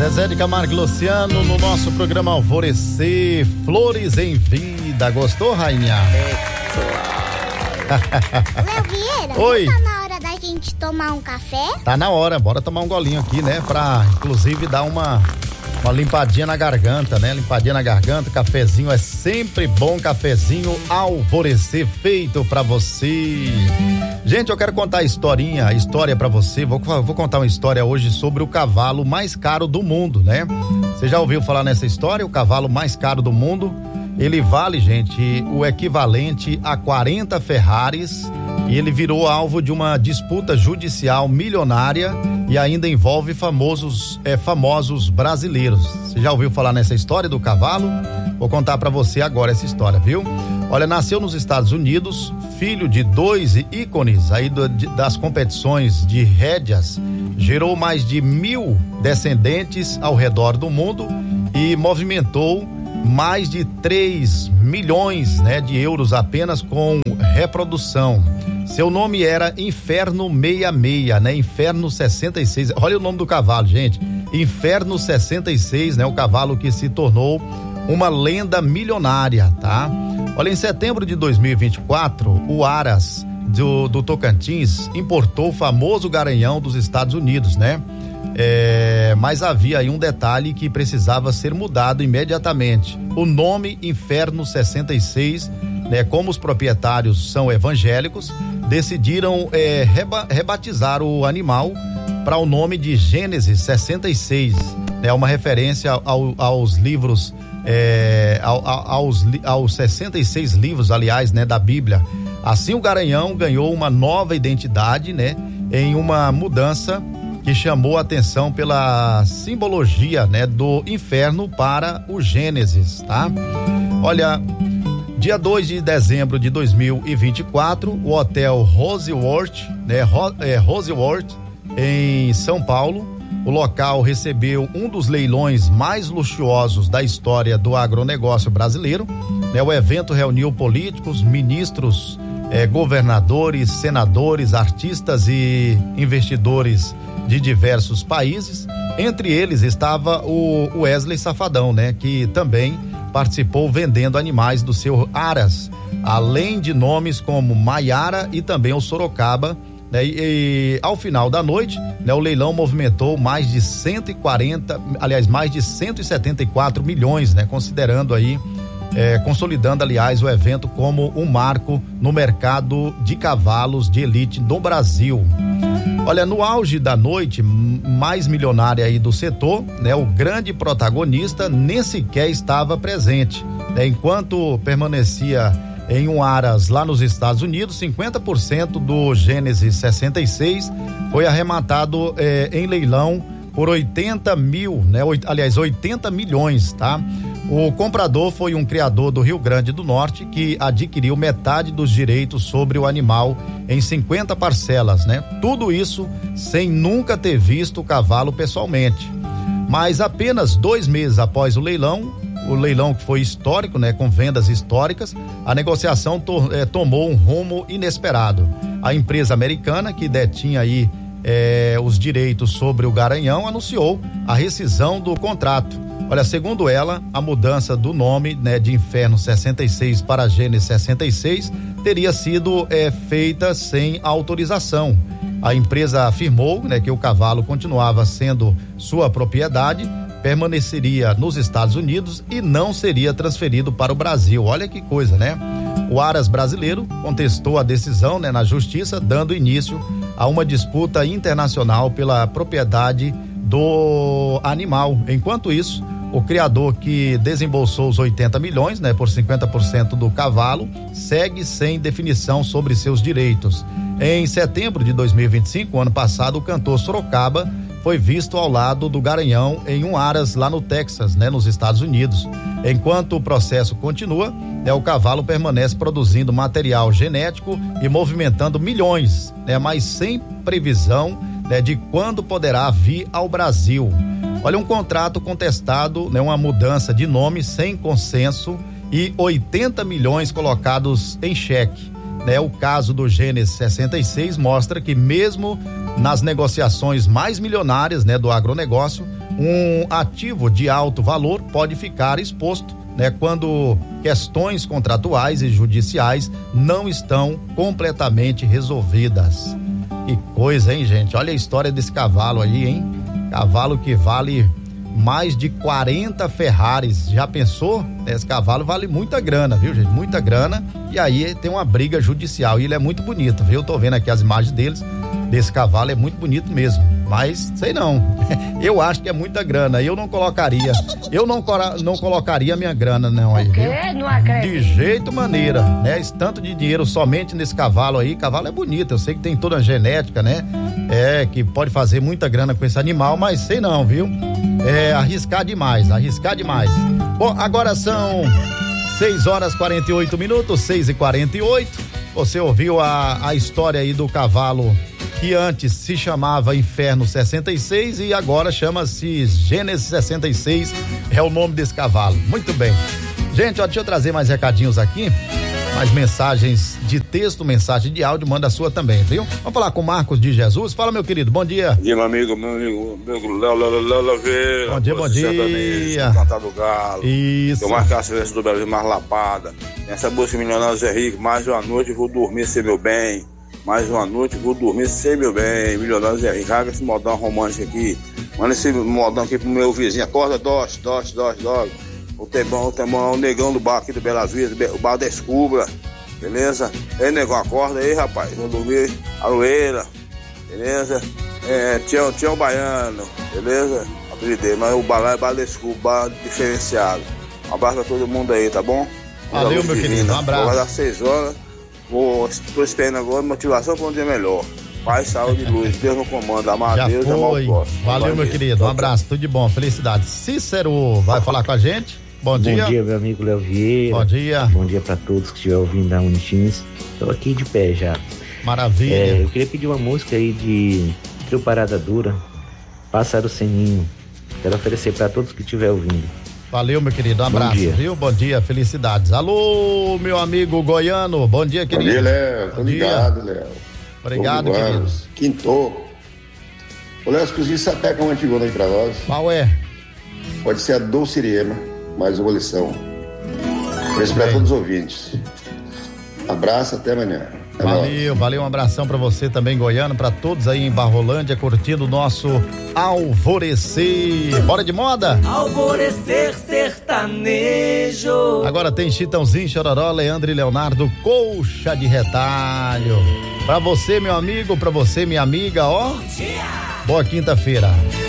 Zezé de Camargo e Luciano no nosso programa Alvorecer, Flores em Vida. Gostou, Rainha? Léo Vieira, oi. Não tá na hora da gente tomar um café? Tá na hora, bora tomar um golinho aqui, né? Pra, inclusive, dar uma limpadinha na garganta, né? Limpadinha na garganta, cafezinho é sempre bom, cafezinho Alvorecer feito pra você. Gente, eu quero contar história pra você. Vou contar uma história hoje sobre o cavalo mais caro do mundo, né? Você já ouviu falar nessa história? O cavalo mais caro do mundo, ele vale, gente, o equivalente a 40 Ferraris, e ele virou alvo de uma disputa judicial milionária e ainda envolve famosos brasileiros. Você já ouviu falar nessa história do cavalo? Vou contar pra você agora essa história, viu? Olha, nasceu nos Estados Unidos, filho de 2 ícones aí das competições de rédeas, gerou mais de 1.000 descendentes ao redor do mundo e movimentou mais de 3 milhões, né, de euros apenas com reprodução. Seu nome era Inferno 66, né? Inferno 66. Olha o nome do cavalo, gente. Inferno 66, né? O cavalo que se tornou uma lenda milionária, tá? Olha, em setembro de 2024, o Aras do Tocantins importou o famoso garanhão dos Estados Unidos, né? Mas havia aí um detalhe que precisava ser mudado imediatamente. O nome Inferno 66, né? Como os proprietários são evangélicos, decidiram rebatizar o animal para o nome de Gênesis 66, né? Uma referência aos livros, aos 66 livros, aliás, né, da Bíblia. Assim, o garanhão ganhou uma nova identidade, né, em uma mudança que chamou a atenção pela simbologia, né, do inferno para o Gênesis, tá? Olha, dia 2 de dezembro de 2024, o hotel Roseworth, né, Roseworth, em São Paulo, o local recebeu um dos leilões mais luxuosos da história do agronegócio brasileiro, né? O evento reuniu políticos, ministros, governadores, senadores, artistas e investidores de diversos países. Entre eles estava o Wesley Safadão, né? Que também participou vendendo animais do seu Aras, além de nomes como Maiara e também o Sorocaba, né? E ao final da noite, né, o leilão movimentou mais de 174 milhões, né? Considerando aí, consolidando, aliás, o evento como um marco no mercado de cavalos de elite no Brasil. Olha, no auge da noite mais milionária aí do setor, né, o grande protagonista nem sequer estava presente, né? Enquanto permanecia em um Aras lá nos Estados Unidos, 50% do Gênesis 66 foi arrematado em leilão por 80 milhões, tá? O comprador foi um criador do Rio Grande do Norte que adquiriu metade dos direitos sobre o animal em 50 parcelas, né? Tudo isso sem nunca ter visto o cavalo pessoalmente. Mas apenas 2 meses após o leilão que foi histórico, né? Com vendas históricas, a negociação tomou um rumo inesperado. A empresa americana que detinha aí os direitos sobre o garanhão anunciou a rescisão do contrato. Olha, segundo ela, a mudança do nome, né, de Inferno 66 para Gênesis 66 teria sido feita sem autorização. A empresa afirmou, né, que o cavalo continuava sendo sua propriedade, permaneceria nos Estados Unidos e não seria transferido para o Brasil. Olha que coisa, né? O Aras brasileiro contestou a decisão, né, na justiça, dando início a uma disputa internacional pela propriedade do animal. Enquanto isso, o criador que desembolsou os 80 milhões, né, por 50% do cavalo, segue sem definição sobre seus direitos. Em setembro de 2025, ano passado, o cantor Sorocaba foi visto ao lado do garanhão em um Aras lá no Texas, né, nos Estados Unidos. Enquanto o processo continua, né, o cavalo permanece produzindo material genético e movimentando milhões, né, mas sem previsão, né, de quando poderá vir ao Brasil. Olha, um contrato contestado, né, uma mudança de nome sem consenso e 80 milhões colocados em xeque, né? O caso do Gênesis 66 mostra que mesmo nas negociações mais milionárias, né, do agronegócio, Um ativo de alto valor pode ficar exposto, né, quando questões contratuais e judiciais não estão completamente resolvidas. Que coisa, hein, gente? Olha a história desse cavalo aí, hein? Cavalo que vale mais de 40 Ferraris. Já pensou? Esse cavalo vale muita grana, viu, gente? Muita grana. E aí tem uma briga judicial. E ele é muito bonito, viu? Eu tô vendo aqui as imagens desse cavalo, é muito bonito mesmo. Mas, sei não. Eu acho que é muita grana. Eu não colocaria. Eu não colocaria minha grana, não, aí, viu? Não acredito. De jeito maneira, né? Esse tanto de dinheiro somente nesse cavalo aí. Cavalo é bonito. Eu sei que tem toda a genética, né? Que pode fazer muita grana com esse animal, mas sei não, viu? Arriscar demais. Bom, agora são 6h48, 6h48. Você ouviu a história aí do cavalo que antes se chamava Inferno 66 e agora chama-se Gênesis 66, é o nome desse cavalo. Muito bem. Gente, deixa eu trazer mais recadinhos aqui, mais mensagens de texto, mensagem de áudio, manda a sua também, viu? Vamos falar com o Marcos de Jesus. Fala, meu querido, bom dia. Bom dia, meu amigo Léo. Bom dia. Cantar do Galo. Isso. Eu marcar a silêncio do Brasil mais lapada. Nessa busca Milionários é rico, mais uma noite vou dormir sem meu bem. Mais uma noite vou dormir sem meu bem. Milionários é rico. Raga esse modão romântico aqui. Manda esse modão aqui pro meu vizinho. Acorda, doce. O Temão, o negão do bar aqui do Bela Vista, o bar da Escubra, beleza? Ei, negão, acorda aí, rapaz, vamos dormir, Aroeira, beleza? Tião Baiano, beleza? Apelidei, mas o bar lá é bar da Escubra, bar diferenciado. Um abraço pra todo mundo aí, tá bom? Valeu, meu querido, um abraço. Vai dar 6 horas, tô esperando agora motivação pra um dia melhor. Paz, saúde e luz, Deus no comando, amar a Deus, amar o próximo. Valeu, meu querido, um abraço, tudo de bom, felicidade. Cícero vai falar com a gente? Bom dia. Bom dia, meu amigo Léo Vieira. Bom dia. Bom dia pra todos que estiverem ouvindo da Unitins. Tô aqui de pé já. Maravilha. Eu queria pedir uma música aí de Trio Parada Dura, Pássaro Sem Ninho. Quero oferecer pra todos que estiverem ouvindo. Valeu, meu querido, um abraço, viu? Bom dia, felicidades. Alô, meu amigo goiano, bom dia, querido. Bom dia, Léo, tô ligado, Léo. Obrigado, querido. Quinto. Ô, Léo, escolhi sapeca uma antigona aí pra nós. Qual é? Pode ser a Dulce Irema, mais uma lição. Preço pra todos os ouvintes. Abraço, até amanhã. Valeu, um abração pra você também, goiano, pra todos aí em Barrolândia, curtindo o nosso Alvorecer. Bora de moda? Alvorecer sertanejo. Agora tem Chitãozinho, Chororó, Leandro e Leonardo, Colcha de Retalho. Pra você, meu amigo, pra você, minha amiga, ó. Boa quinta-feira.